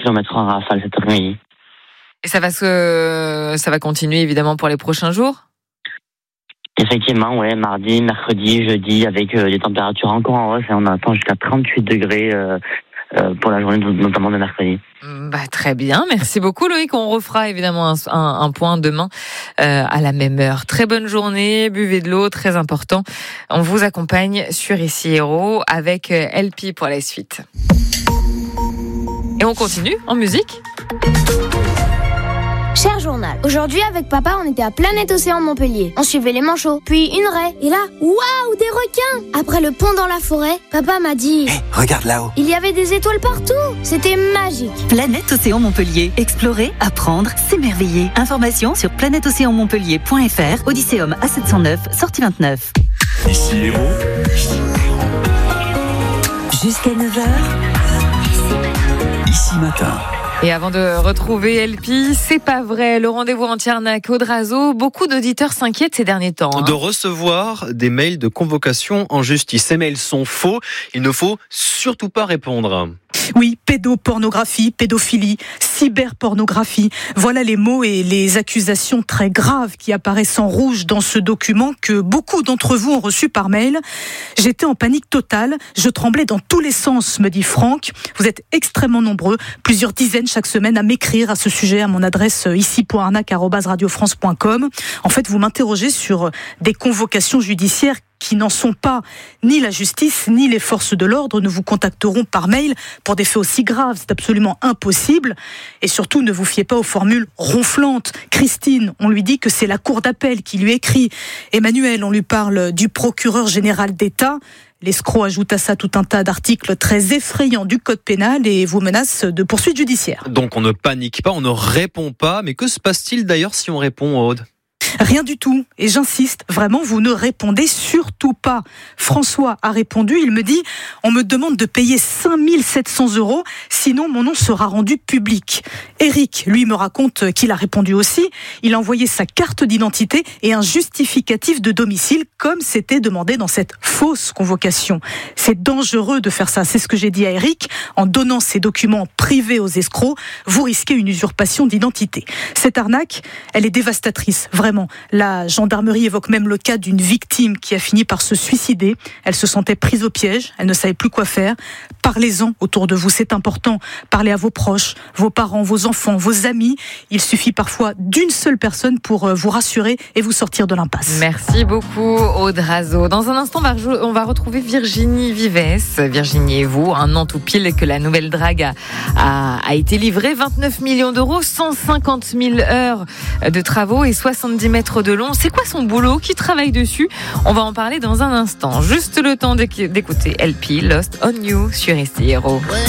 km/h en rafale cet après-midi. Et ça va continuer évidemment pour les prochains jours? Effectivement, ouais, mardi, mercredi, jeudi, avec des températures encore en hausse, et on attend jusqu'à 38 degrés pour la journée, notamment de mercredi. Très bien, merci beaucoup Loïc. On refera évidemment un point demain à la même heure. Très bonne journée, buvez de l'eau, très important. On vous accompagne sur Ici Héros avec LP pour la suite. Et on continue en musique. Cher journal, aujourd'hui avec papa on était à Planète Océan Montpellier. On suivait les manchots, puis une raie, et là, waouh, des requins. Après le pont dans la forêt, papa m'a dit regarde là-haut. Il y avait des étoiles partout, c'était magique. Planète Océan Montpellier, explorer, apprendre, s'émerveiller. Information sur planèteocéanmontpellier.fr, Odysseum A709, sortie 29. Ici Héros. Jusqu'à 9h. Ici Matin. Et avant de retrouver LP, c'est pas vrai, le rendez-vous anti-arnaque au Drazo, beaucoup d'auditeurs s'inquiètent ces derniers temps. De recevoir des mails de convocation en justice. Ces mails sont faux, il ne faut surtout pas répondre. Oui, pédopornographie, pédophilie, cyberpornographie. Voilà les mots et les accusations très graves qui apparaissent en rouge dans ce document que beaucoup d'entre vous ont reçu par mail. J'étais en panique totale, je tremblais dans tous les sens, me dit Franck. Vous êtes extrêmement nombreux, plusieurs dizaines chaque semaine à m'écrire à ce sujet à mon adresse ici.arnaque@radiofrance.com. En fait, vous m'interrogez sur des convocations judiciaires qui n'en sont pas. Ni la justice, ni les forces de l'ordre ne vous contacteront par mail pour des faits aussi graves. C'est absolument impossible. Et surtout, ne vous fiez pas aux formules ronflantes. Christine, on lui dit que c'est la cour d'appel qui lui écrit. Emmanuel, on lui parle du procureur général d'État. L'escroc ajoute à ça tout un tas d'articles très effrayants du code pénal et vous menace de poursuites judiciaires. Donc on ne panique pas, on ne répond pas. Mais que se passe-t-il d'ailleurs si on répond, Aude ? Rien du tout. Et j'insiste, vraiment, vous ne répondez surtout pas. François a répondu, il me dit « On me demande de payer 5 700 €, sinon mon nom sera rendu public. » Eric, lui, me raconte qu'il a répondu aussi. Il a envoyé sa carte d'identité et un justificatif de domicile, comme c'était demandé dans cette fausse convocation. C'est dangereux de faire ça, c'est ce que j'ai dit à Eric. En donnant ces documents privés aux escrocs, vous risquez une usurpation d'identité. Cette arnaque, elle est dévastatrice, vraiment. La gendarmerie évoque même le cas d'une victime qui a fini par se suicider. Elle se sentait prise au piège, elle ne savait plus quoi faire. Parlez-en autour de vous, c'est important. Parlez à vos proches, vos parents, vos enfants, vos amis. Il suffit parfois d'une seule personne pour vous rassurer et vous sortir de l'impasse. Merci beaucoup, Aude Razo. Dans un instant, on va retrouver Virginie Vives. Virginie et vous, un an tout pile que la nouvelle drague a été livrée. 29 millions d'euros, 150 000 heures de travaux et 70 mètres de long. C'est quoi son boulot? Qui travaille dessus? On va en parler dans un instant. Juste le temps d'écouter LP, Lost on You sur Ici Héros.